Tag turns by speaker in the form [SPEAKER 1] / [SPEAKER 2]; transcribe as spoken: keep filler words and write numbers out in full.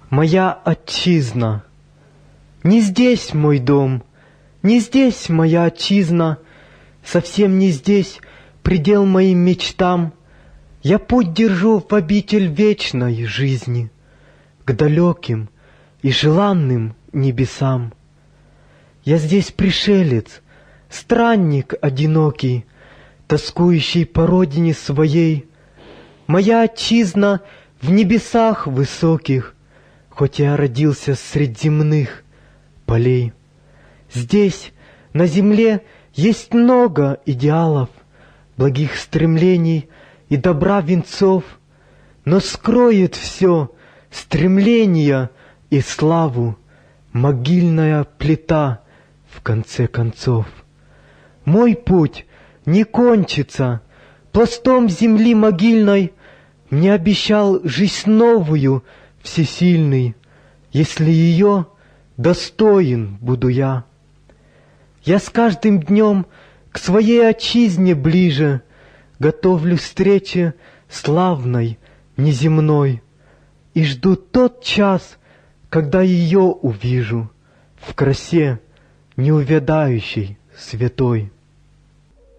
[SPEAKER 1] моя отчизна. Не здесь мой дом, не здесь моя отчизна, совсем не здесь предел моим мечтам. Я путь держу в обитель вечной жизни, к далеким и желанным небесам. Я здесь пришелец, странник одинокий, тоскующий по родине своей. Моя отчизна в небесах высоких, хоть я родился средь земных полей. Здесь, на земле, есть много идеалов, благих стремлений и добра венцов, но скроет все стремления и славу могильная плита в конце концов. Мой путь не кончится пластом земли могильной. Мне обещал жизнь новую всесильный, если ее достоин буду я. Я с каждым днем к своей отчизне ближе, готовлю встрече славной, неземной, и жду тот час, когда ее увижу в красе неувядающей святой.